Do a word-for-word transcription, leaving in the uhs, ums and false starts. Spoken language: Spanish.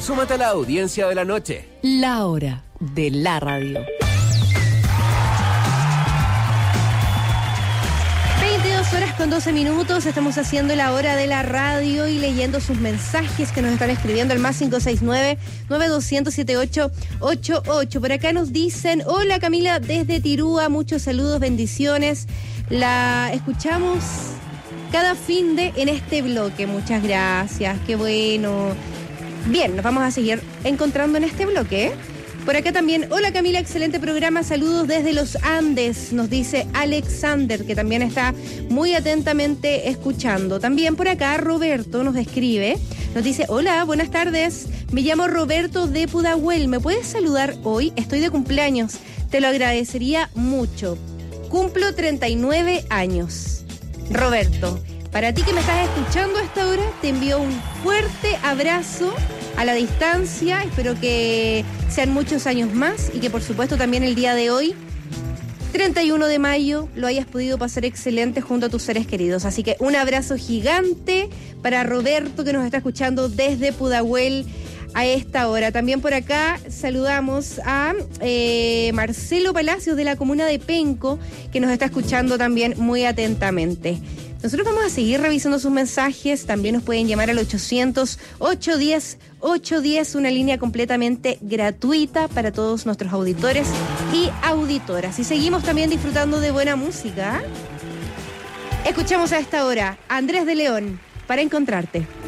Súmate a la audiencia de la noche. La hora de la radio. veintidós horas con doce minutos, estamos haciendo la hora de la radio y leyendo sus mensajes que nos están escribiendo al más cinco seis nueve, nueve dos cero cero, siete ocho ocho ocho. Por acá nos dicen, hola Camila desde Tirúa, muchos saludos, bendiciones. La escuchamos cada fin de en este bloque, muchas gracias, qué bueno. Bien, nos vamos a seguir encontrando en este bloque, ¿eh? Por acá también, hola Camila, excelente programa, saludos desde los Andes, nos dice Alexander, que también está muy atentamente escuchando. También por acá Roberto nos escribe, nos dice, hola, buenas tardes, me llamo Roberto de Pudahuel, ¿me puedes saludar hoy? Estoy de cumpleaños, te lo agradecería mucho. Cumplo treinta y nueve años. Roberto, para ti que me estás escuchando a esta hora, te envío un fuerte abrazo a la distancia. Espero que sean muchos años más y que por supuesto también el día de hoy, treinta y uno de mayo, lo hayas podido pasar excelente junto a tus seres queridos. Así que un abrazo gigante para Roberto que nos está escuchando desde Pudahuel a esta hora. También por acá saludamos a eh, Marcelo Palacios de la comuna de Penco, que nos está escuchando también muy atentamente. Nosotros vamos a seguir revisando sus mensajes. También nos pueden llamar al ochocientos, ochocientos diez, ochocientos diez, una línea completamente gratuita para todos nuestros auditores y auditoras. Y seguimos también disfrutando de buena música. Escuchamos a esta hora a Andrés de León, Para Encontrarte.